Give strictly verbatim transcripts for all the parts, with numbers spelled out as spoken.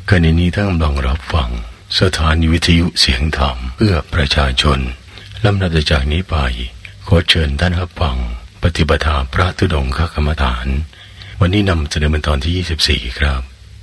ขณะนี้ท่านกำลังรับฟังสถานีวิทยุเสียงธรรมเพื่อประชาชนลำดับจากนี้ไปขอเชิญท่านรับฟังปฏิปทาพระธุดงคกรรมฐานวันนี้นำเสนอเป็นตอนที่ยี่สิบสี่ครับ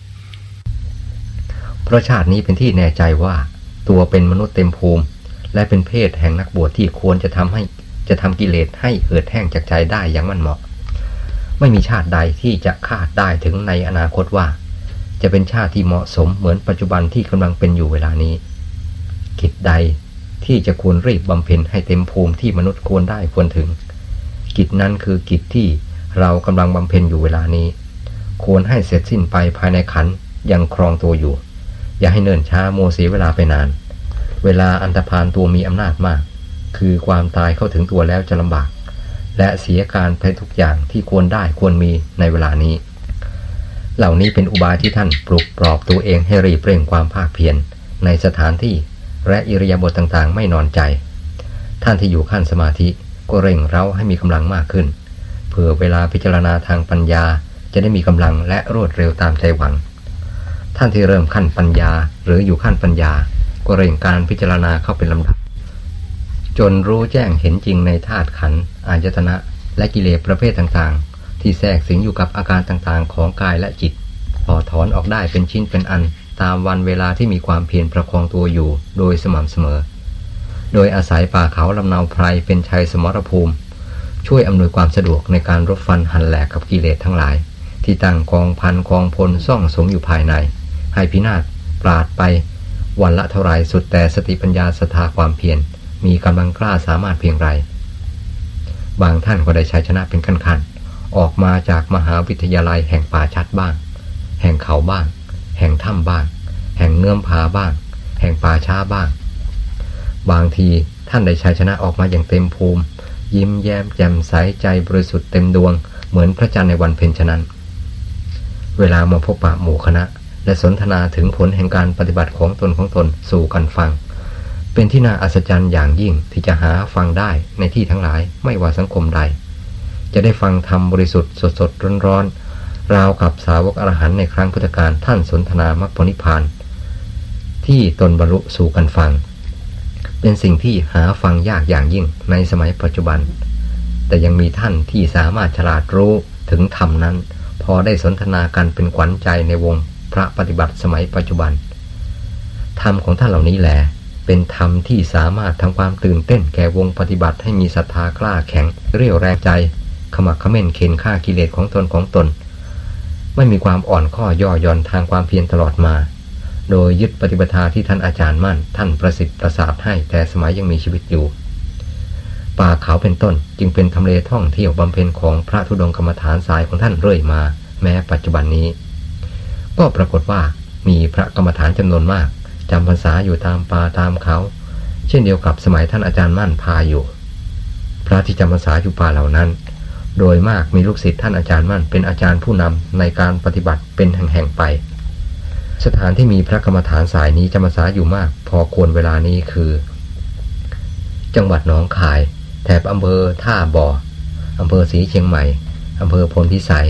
เพราะชาตินี้เป็นที่แน่ใจว่าตัวเป็นมนุษย์เต็มภูมิและเป็นเพศแห่งนักบวชที่ควรจะทำให้จะทำกิเลสให้เหือดแห้งจากใจได้อย่างมั่นเหมาะไม่มีชาติใดที่จะคาดได้ถึงในอนาคตว่าจะเป็นชาติที่เหมาะสมเหมือนปัจจุบันที่กำลังเป็นอยู่เวลานี้กิจใดที่จะควรรีบบำเพ็ญให้เต็มภูมิที่มนุษย์ควรได้ควรถึงกิจนั้นคือกิจที่เรากำลังบำเพ็ญอยู่เวลานี้ควรให้เสร็จสิ้นไปภายในขันธ์ยังครองตัวอยู่อย่าให้เนิ่นช้ามัวเสียเวลาไปนานเวลาอันธพาลตัวมีอำนาจมากคือความตายเข้าถึงตัวแล้วจะลำบากและเสียการไปทุกอย่างที่ควรได้ควรมีในเวลานี้เหล่านี้เป็นอุบายที่ท่านปลุกปลอบตัวเองให้รีบเร่งความภาคเพียรในสถานที่และอิริยาบถต่างๆไม่นอนใจท่านที่อยู่ขั้นสมาธิก็เร่งเร้าให้มีกำลังมากขึ้นเพื่อเวลาพิจารณาทางปัญญาจะได้มีกำลังและรวดเร็วตามใจหวังท่านที่เริ่มขั้นปัญญาหรืออยู่ขั้นปัญญาก็เร่งการพิจารณาเข้าเป็นลำดับจนรู้แจ้งเห็นจริงในธาตุขันธ์อายตนะและกิเลสประเภทต่างๆที่แทรกสิงอยู่กับอาการต่างๆของกายและจิตพอถอนออกได้เป็นชิ้นเป็นอันตามวันเวลาที่มีความเพียรประคองตัวอยู่โดยสม่ำเสมอโดยอาศัยป่าเขาลำเนาไพรเป็นชัยสมรภูมิช่วยอำนวยความสะดวกในการรบฟันหันแหลกกับกิเลสทั้งหลายที่ตั้งกองพันกองพลซ่องสมอยู่ภายในให้พินาศปราดไปวันละเท่าไรสุดแต่สติปัญญาศรัทธาความเพียรมีกำลังกล้าสามารถเพียงไรบางท่านก็ได้ชัยชนะเป็นขั้นๆออกมาจากมหาวิทยาลัยแห่งป่าชัดบ้างแห่งเขาบ้างแห่งถ้ำบ้างแห่งเงื่อมผาบ้างแห่งป่าช้าบ้างบางทีท่านได้ชัยชนะออกมาอย่างเต็มภูมิยิ้มแย้มแจ่มใสใจบริสุทธิ์เต็มดวงเหมือนพระจันทร์ในวันเพ็ญฉะนั้นเวลามาพบปะหมู่คณะและสนทนาถึงผลแห่งการปฏิบัติของตนของตนสู่กันฟังเป็นที่น่าอัศจรรย์อย่างยิ่งที่จะหาฟังได้ในที่ทั้งหลายไม่ว่าสังคมใดจะได้ฟังธรรมบริสุทธิ์สดๆร้อนๆราวกับสาวกอรหันต์ในครั้งพุทธกาลท่านสนทนามรรคผลนิพพานที่ตนบรรลุสู่กันฟังเป็นสิ่งที่หาฟังยากอย่างยิ่งในสมัยปัจจุบันแต่ยังมีท่านที่สามารถฉลาดรู้ถึงธรรมนั้นพอได้สนทนากันเป็นขวัญใจในวงพระปฏิบัติสมัยปัจจุบันธรรมของท่านเหล่านี้แหละเป็นธรรมที่สามารถทำความตื่นเต้นแก่วงปฏิบัติให้มีศรัทธากล้าแข็งเรี่ยวแรงใจขมักเขม้นเข็นฆ่ากิเลสของตนของตนไม่มีความอ่อนข้อย่อหย่อนทางความเพียรตลอดมาโดยยึดปฏิปทาที่ท่านอาจารย์มั่นท่านประสิทธิ์ประสาทให้แต่สมัยยังมีชีวิตอยู่ป่าเขาเป็นต้นจึงเป็นทำเลท่องเที่ยวบำเพ็ญของพระธุดงค์กรรมฐานสายของท่านเรื่อยมาแม้ปัจจุบันนี้ก็ปรากฏว่ามีพระกรรมฐานจำนวนมากจำพรรษาอยู่ตามป่าตามเขาเช่นเดียวกับสมัยท่านอาจารย์มั่นพาอยู่พระที่จำพรรษาอยู่ป่าเหล่านั้นโดยมากมีลูกศิษย์ท่านอาจารย์มั่นเป็นอาจารย์ผู้นำในการปฏิบัติเป็นแห่งๆไปสถานที่มีพระกรรมฐานสายนี้จำพรรษาอยู่มากพอควรเวลานี้คือจังหวัดหนองคายแถบอำเภอท่าบ่ออำเภอศรีเชียงใหม่อำเภอพลพิสัย